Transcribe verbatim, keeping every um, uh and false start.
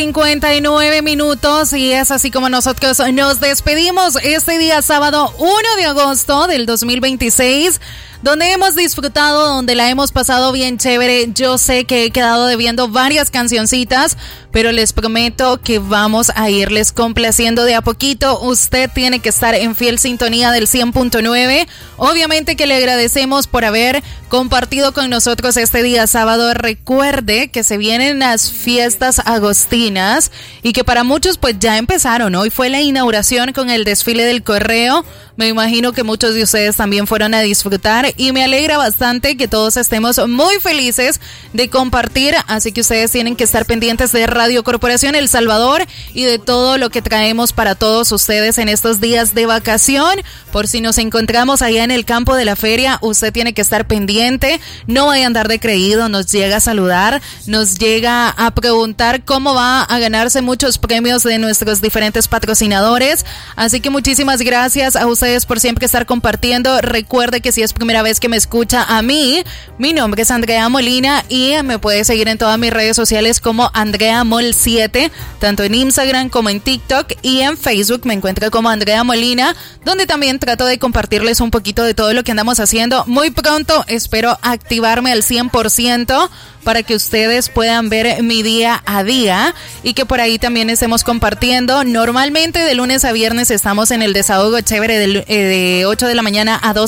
cincuenta y nueve minutos y es así como nosotros nos despedimos este día sábado uno de agosto del dos mil veintiséis, donde hemos disfrutado, donde la hemos pasado bien chévere. Yo sé que he quedado debiendo varias cancioncitas, pero les prometo que vamos a irles complaciendo de a poquito. Usted tiene que estar en fiel sintonía del cien punto nueve. Obviamente que le agradecemos por haber compartido con nosotros este día sábado. Recuerde que se vienen las fiestas agostinas y que para muchos pues ya empezaron. Hoy fue la inauguración con el desfile del correo. Me imagino que muchos de ustedes también fueron a disfrutar y me alegra bastante que todos estemos muy felices de compartir, así que ustedes tienen que estar pendientes de Radio Corporación El Salvador y de todo lo que traemos para todos ustedes en estos días de vacación. Por si nos encontramos allá en el campo de la feria, usted tiene que estar pendiente, no vaya a andar de creído, nos llega a saludar, nos llega a preguntar cómo va a ganarse muchos premios de nuestros diferentes patrocinadores, así que muchísimas gracias a ustedes por siempre estar compartiendo. Recuerde que si es primera vez que me escucha a mí, mi nombre es Andrea Molina y me puede seguir en todas mis redes sociales como Andrea Mol siete, tanto en Instagram como en TikTok, y en Facebook me encuentra como Andrea Molina, donde también trato de compartirles un poquito de todo lo que andamos haciendo. Muy pronto espero activarme al cien por ciento para que ustedes puedan ver mi día a día y que por ahí también estemos compartiendo. Normalmente de lunes a viernes estamos en el desahogo chévere del, eh, de ocho de la mañana a doce